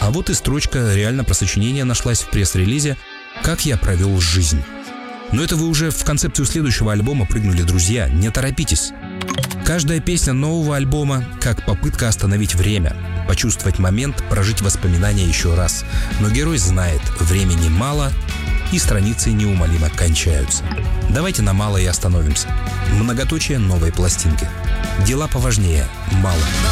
А вот и строчка реально про сочинение нашлась в пресс-релизе «Как я провел жизнь». Но это вы уже в концепцию следующего альбома прыгнули, друзья, не торопитесь. Каждая песня нового альбома как попытка остановить время, почувствовать момент, прожить воспоминания еще раз. Но герой знает, времени мало и страницы неумолимо кончаются. Давайте на мало и остановимся. Многоточие новой пластинки. Дела поважнее, мало.